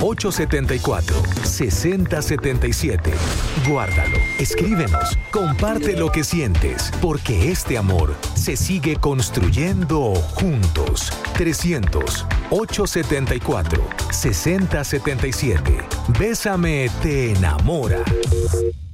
300-874-6077. Guárdalo, escríbenos, comparte lo que sientes, porque este amor se sigue construyendo juntos. 300-874-6077. Bésame te enamora.